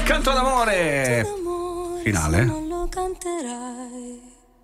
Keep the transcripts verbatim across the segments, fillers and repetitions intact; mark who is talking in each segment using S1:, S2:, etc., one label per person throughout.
S1: Canto d'amore finale.
S2: Non lo canterai.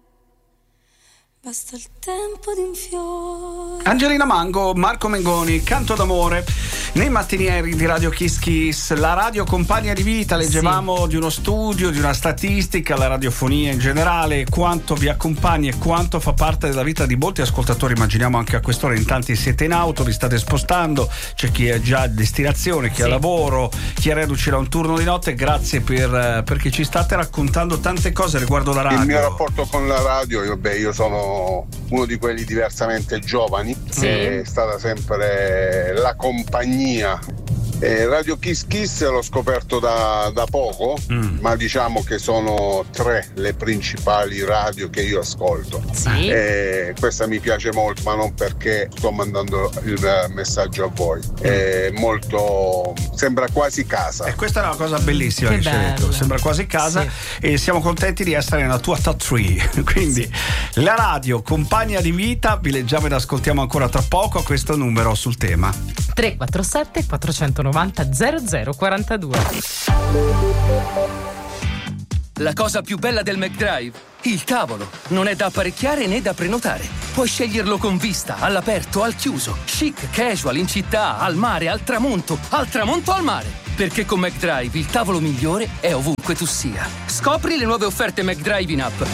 S2: Basta il tempo di un fiore.
S1: Angelina Mango, Marco Mengoni, Canto d'amore nei mattinieri di Radio Kiss Kiss, la radio compagna di vita. Leggevamo sì. di uno studio, di una statistica, la radiofonia in generale, quanto vi accompagna e quanto fa parte della vita di molti ascoltatori. Immaginiamo anche a quest'ora in tanti siete in auto, vi state spostando, c'è chi è già a destinazione, chi sì. ha lavoro, chi è reduce da un turno di notte. Grazie per perché ci state raccontando tante cose riguardo la radio.
S3: Il mio rapporto con la radio, io, beh, io sono uno di quelli diversamente giovani, sì. è stata sempre la compagnia. Eh, Radio Kiss Kiss l'ho scoperto da, da poco, mm. ma diciamo che sono tre le principali radio che io ascolto.
S4: Sì.
S3: Eh, questa mi piace molto, ma non perché sto mandando il messaggio a voi. È molto, sembra quasi casa.
S1: E questa è una cosa bellissima che, che ci hai detto, sembra quasi casa, sì. e siamo contenti di essere nella tua top tre. Quindi sì. la radio compagna di vita, vi leggiamo ed ascoltiamo ancora tra poco a questo numero sul tema
S4: tre quattro sette quattrocentonovanta zero zero quarantadue.
S5: La cosa più bella del McDrive? Il tavolo. Non è da apparecchiare né da prenotare. Puoi sceglierlo con vista, all'aperto, al chiuso, chic, casual, in città, al mare, al tramonto, al tramonto al mare. Perché con McDrive il tavolo migliore è ovunque tu sia. Scopri le nuove offerte McDrive in app.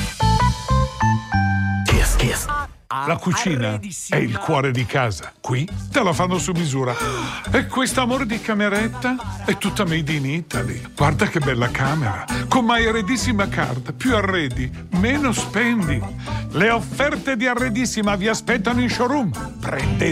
S6: Kiss, kiss. La cucina è il cuore di casa. Qui te la fanno su misura. E quest'amore di cameretta è tutta made in Italy. Guarda che bella camera. Con My Arredissima Card. Più arredi, meno spendi. Le offerte di Arredissima vi aspettano in showroom. Prendete